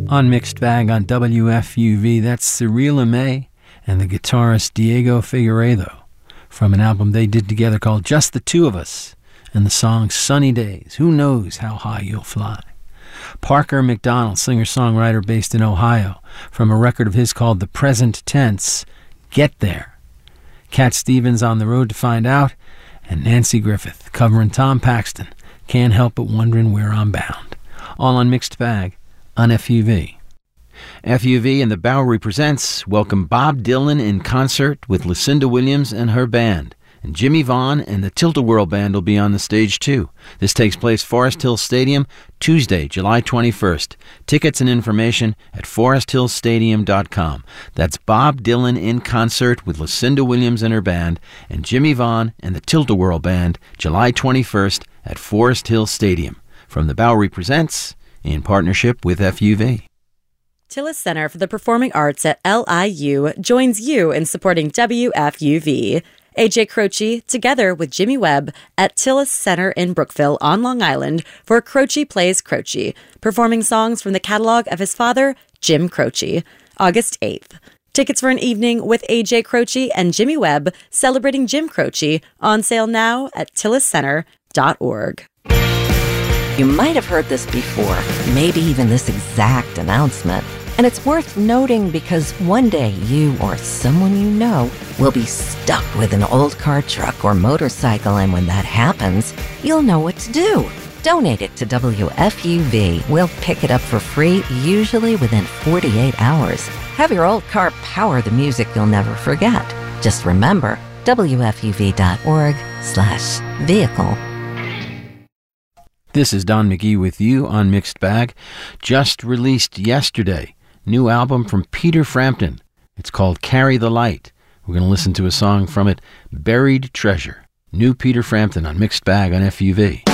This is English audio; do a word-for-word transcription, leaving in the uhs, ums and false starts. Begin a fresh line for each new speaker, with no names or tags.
On Mixed Bag on W F U V, that's Cyrilla May and the guitarist Diego Figueiredo from an album they did together called Just the Two of Us, and the song Sunny Days, Who Knows How High You'll Fly. Parker McDonald, singer-songwriter based in Ohio, from a record of his called The Present Tense, Get There. Cat Stevens, On the Road to Find Out, and Nancy Griffith, covering Tom Paxton, Can't Help But Wondering Where I'm Bound. All on Mixed Bag on F U V. F U V and the Bowery Presents welcome Bob Dylan in concert with Lucinda Williams and her band. And Jimmy Vaughn and the Tilt-A-Whirl Band will be on the stage too. This takes place Forest Hill Stadium, Tuesday, July twenty-first. Tickets and information at forest hill stadium dot com. That's Bob Dylan in concert with Lucinda Williams and her band, and Jimmy Vaughn and the Tilt-A-Whirl Band, July twenty-first at Forest Hill Stadium. From the Bowery Presents, in partnership with F U V.
Tillis Center for the Performing Arts at L I U joins you in supporting W F U V. A J Croce, together with Jimmy Webb, at Tillis Center in Brookville on Long Island for Croce Plays Croce, performing songs from the catalog of his father, Jim Croce, August eighth. Tickets for an evening with A J Croce and Jimmy Webb celebrating Jim Croce on sale now at tillis center dot org.
You might have heard this before, maybe even this exact announcement. And it's worth noting because one day you or someone you know will be stuck with an old car, truck, or motorcycle, and when that happens, you'll know what to do. Donate it to W F U V. We'll pick it up for free, usually within forty-eight hours. Have your old car power the music you'll never forget. Just remember, W F U V dot org slash vehicle.
This is Don McGee with you on Mixed Bag. Just released yesterday. New album from Peter Frampton. It's called Carry the Light. We're going to listen to a song from it, Buried Treasure. New Peter Frampton on Mixed Bag on F U V.